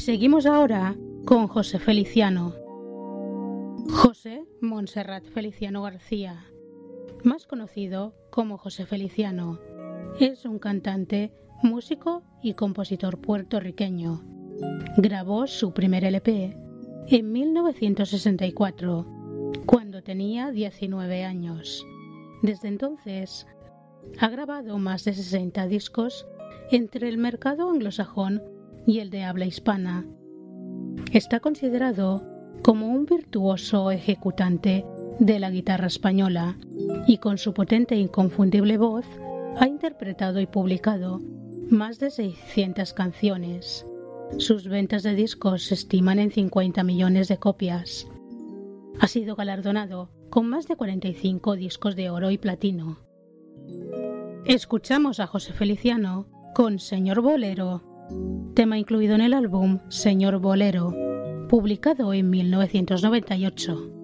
seguimos ahora con José Feliciano. José Montserrat Feliciano García, más conocido como José Feliciano, es un cantante, músico y compositor puertorriqueño. Grabó su primer LP en 1964, cuando tenía 19 años. Desde entonces, ha grabado más de 60 discos entre el mercado anglosajón y el de habla hispana. Está considerado como un virtuoso ejecutante de la guitarra española y con su potente e inconfundible voz ha interpretado y publicado más de 600 canciones. Sus ventas de discos se estiman en 50 millones de copias. Ha sido galardonado con más de 45 discos de oro y platino. Escuchamos a José Feliciano con Señor Bolero, tema incluido en el álbum Señor Bolero, publicado en 1998.